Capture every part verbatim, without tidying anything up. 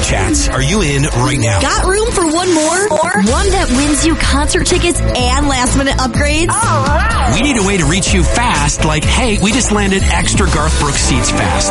chats are you in right now? Got room for one more? Or one that wins you concert tickets and last-minute upgrades? All right. We need a way to reach you fast, like, hey, we just landed extra Garth Brooks seats fast.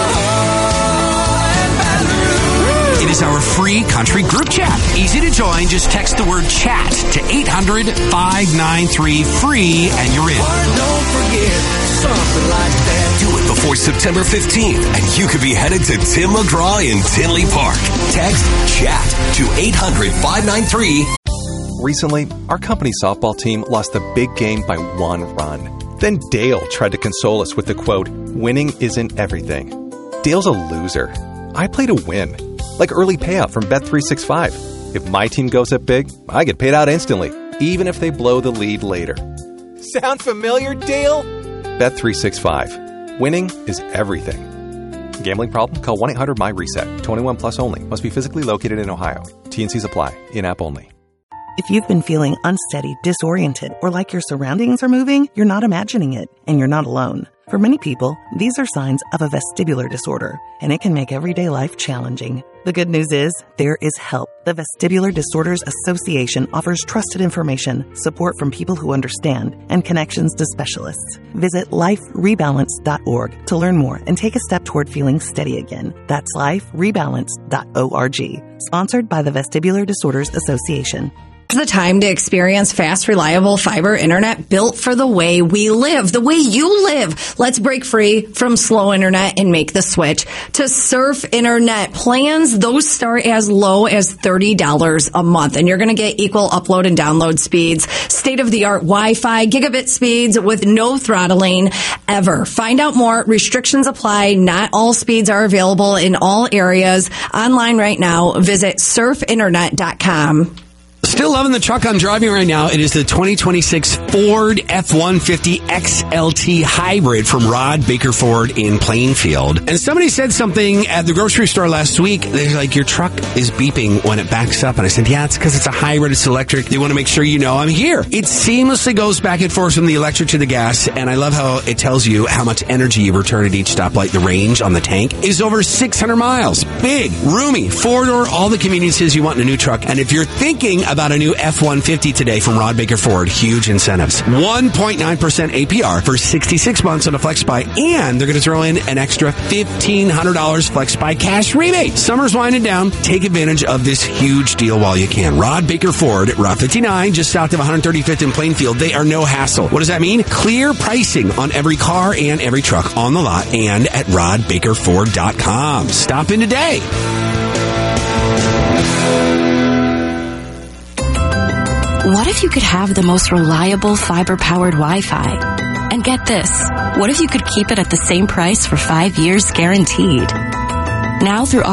It is our free country group chat. Easy to join. Just text the word chat to eight hundred, five nine three, free and you're in. Don't forget something like that. Do it before September fifteenth and you could be headed to Tim McGraw in Tinley Park. Text chat to eight hundred, five nine three. Recently, our company softball team lost a big game by one run. Then Dale tried to console us with the quote, "Winning isn't everything." Dale's a loser. I play to win. Like early payout from Bet three sixty-five. If my team goes up big, I get paid out instantly, even if they blow the lead later. Sound familiar, Dale? Bet three sixty-five. Winning is everything. Gambling problem? Call one eight hundred M Y reset. twenty-one plus only. Must be physically located in Ohio. T and Cs apply. In-app only. If you've been feeling unsteady, disoriented, or like your surroundings are moving, you're not imagining it, and you're not alone. For many people, these are signs of a vestibular disorder, and it can make everyday life challenging. The good news is, there is help. The Vestibular Disorders Association offers trusted information, support from people who understand, and connections to specialists. Visit life rebalance dot org to learn more and take a step toward feeling steady again. That's life rebalance dot org. Sponsored by the Vestibular Disorders Association. It's the time to experience fast, reliable fiber internet built for the way we live, the way you live. Let's break free from slow internet and make the switch to Surf Internet. Plans, those start as low as thirty dollars a month, and you're going to get equal upload and download speeds, state-of-the-art Wi-Fi, gigabit speeds with no throttling ever. Find out more. Restrictions apply. Not all speeds are available in all areas. Online right now. Visit surf internet dot com. Still loving the truck I'm driving right now. It is the twenty twenty-six Ford F one fifty X L T Hybrid from Rod Baker Ford in Plainfield. And somebody said something at the grocery store last week. They're like, your truck is beeping when it backs up. And I said, yeah, it's because it's a hybrid. It's electric. They want to make sure you know I'm here. It seamlessly goes back and forth from the electric to the gas. And I love how it tells you how much energy you return at each stoplight. The range on the tank is over six hundred miles. Big, roomy, four-door, all the conveniences you want in a new truck. And if you're thinking about a new F one fifty today from Rod Baker Ford, huge incentives. one point nine percent A P R for sixty-six months on a FlexBuy, and they're going to throw in an extra fifteen hundred dollars FlexBuy cash rebate. Summer's winding down. Take advantage of this huge deal while you can. Rod Baker Ford at Route fifty-nine, just south of one hundred thirty-fifth in Plainfield. They are no hassle. What does that mean? Clear pricing on every car and every truck on the lot and at rod baker ford dot com. Stop in today. What if you could have the most reliable fiber-powered Wi-Fi? And get this, what if you could keep it at the same price for five years guaranteed? Now through